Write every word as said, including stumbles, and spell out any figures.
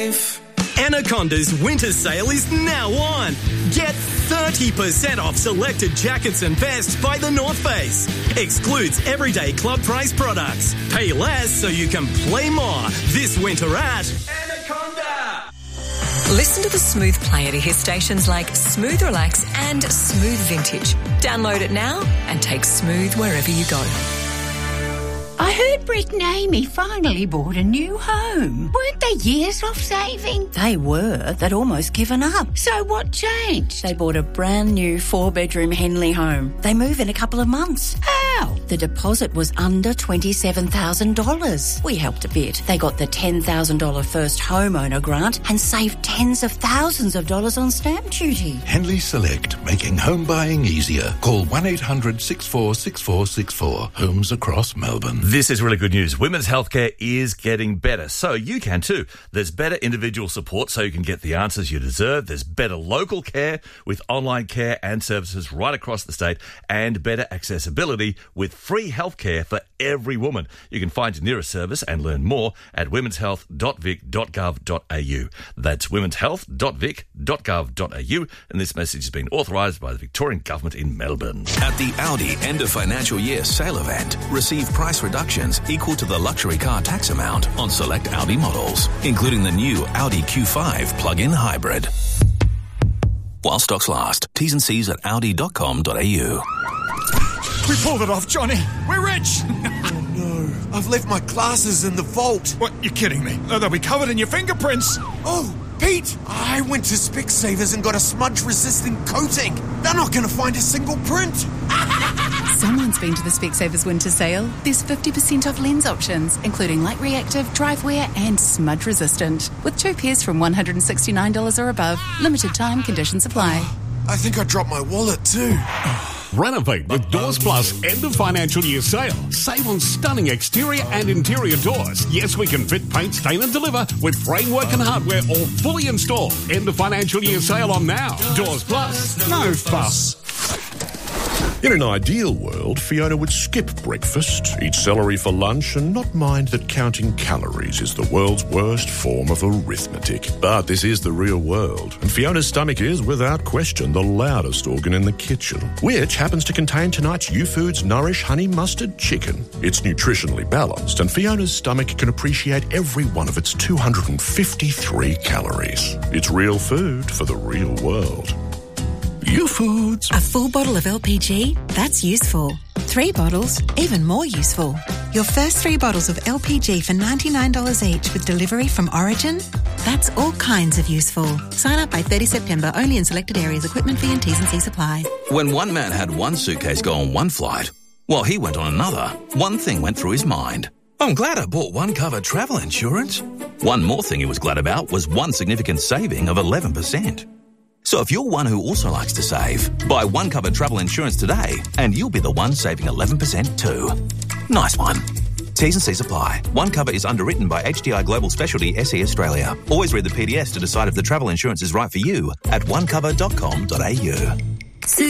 safe. Anaconda's winter sale is now on. Get thirty percent off selected jackets and vests by The North Face. Excludes everyday club price products. Pay less so you can play more this winter at Anaconda. Listen to the Smooth Player to hear stations like Smooth Relax and Smooth Vintage. Download it now and take Smooth wherever you go. I heard Britt and Amy finally bought a new home. Weren't they years off saving? They were. They'd almost given up. So what changed? They bought a brand new four-bedroom Henley home. They move in a couple of months. How? The deposit was under twenty-seven thousand dollars. We helped a bit. They got the ten thousand dollars first homeowner grant and saved tens of thousands of dollars on stamp duty. Henley Select, making home buying easier. Call one eight hundred six four six four six four. Homes across Melbourne. This is really good news. Women's healthcare is getting better, so you can too. There's better individual support so you can get the answers you deserve. There's better local care with online care and services right across the state, and better accessibility with free healthcare for every woman. You can find your nearest service and learn more at womens health dot vic dot gov dot a u. That's womens health dot vic dot gov dot a u, and this message has been authorised by the Victorian Government in Melbourne. At the Audi end of financial year sale event, receive price reductions equal to the luxury car tax amount on select Audi models, including the new Audi Q five plug-in hybrid. While stocks last. T's and C's at audi dot com dot a u. We pulled it off, Johnny. We're rich. Oh, no. I've left my glasses in the vault. What? You're kidding me. Oh, they'll be covered in your fingerprints. Oh, Pete, I went to Specsavers and got a smudge-resistant coating. They're not going to find a single print. Someone's been to the Specsavers winter sale. There's fifty percent off lens options, including light reactive, drive wear and smudge resistant. With two pairs from one hundred sixty-nine dollars or above. Limited time, conditions apply. I think I dropped my wallet too. Renovate with Doors Plus end of financial year sale. Save on stunning exterior and interior doors. Yes, we can fit, paint, stain and deliver with framework and hardware all fully installed. End of financial year sale on now. Doors Plus. No fuss. In an ideal world, Fiona would skip breakfast, eat celery for lunch, and not mind that counting calories is the world's worst form of arithmetic. But this is the real world, and Fiona's stomach is, without question, the loudest organ in the kitchen, which happens to contain tonight's U-Foods Nourish Honey Mustard Chicken. It's nutritionally balanced, and Fiona's stomach can appreciate every one of its two hundred fifty-three calories. It's real food for the real world. U-Foods. A full bottle of L P G? That's useful. Three bottles? Even more useful. Your first three bottles of L P G for ninety-nine dollars each with delivery from Origin? That's all kinds of useful. Sign up by thirtieth September, only in selected areas. Equipment fee and T's and C's apply. When one man had one suitcase go on one flight, while he went on another, one thing went through his mind. I'm glad I bought one cover travel insurance. One more thing he was glad about was one significant saving of eleven percent. So if you're one who also likes to save, buy One Cover travel insurance today and you'll be the one saving eleven percent too. Nice one. T's and C's apply. One Cover is underwritten by H D I Global Specialty S E Australia. Always read the P D S to decide if the travel insurance is right for you at one cover dot com dot a u.